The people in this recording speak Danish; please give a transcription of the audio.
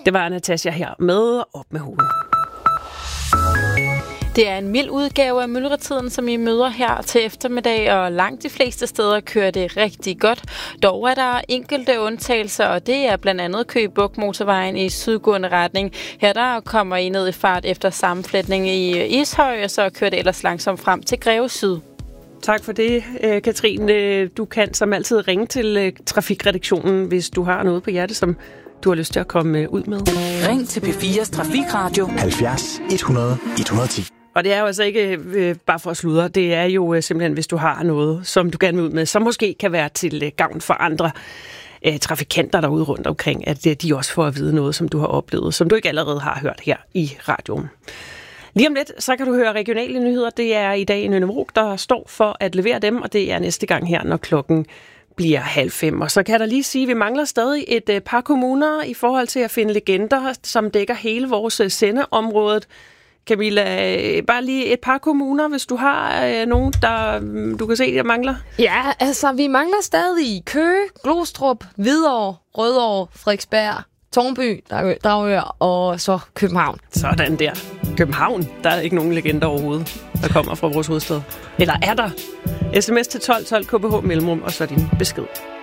Det var Natasja her med Op med hovedet. Det er en mild udgave af myldretiden, som I møder her til eftermiddag, og langt de fleste steder kører det rigtig godt. Dog er der enkelte undtagelser, og det er blandt andet Køge Bugt motorvejen i sydgående retning. Her der kommer I ned i fart efter sammenflætning i Ishøj, og så kører det ellers langsomt frem til Greve Syd. Tak for det, Katrine. Du kan som altid ringe til Trafikredaktionen, hvis du har noget på hjerte, som du har lyst til at komme ud med. Ring til P4's Trafikradio 70 100 110. Og det er jo altså ikke bare for at sludre. Det er jo simpelthen, hvis du har noget, som du gerne vil ud med, som måske kan være til gavn for andre trafikanter derude rundt omkring, at de også får at vide noget, som du har oplevet, som du ikke allerede har hørt her i radioen. Lige om lidt, så kan du høre regionale nyheder. Det er i dag en Nynne, der står for at levere dem, og det er næste gang her, når klokken bliver 4:30. Og så kan der lige sige, at vi mangler stadig et par kommuner i forhold til at finde legender, som dækker hele vores sendeområdet. Camilla, bare lige et par kommuner, hvis du har nogen, der du kan se, der mangler. Ja, altså vi mangler stadig Køge, Glostrup, Hvidovre, Rødovre, Frederiksberg, Tårnby, Dragør og så København. Sådan der. København, der er ikke nogen legender overhovedet, der kommer fra vores hovedstad. Eller er der? SMS til 12 12 KBH mellemrum, og så din besked.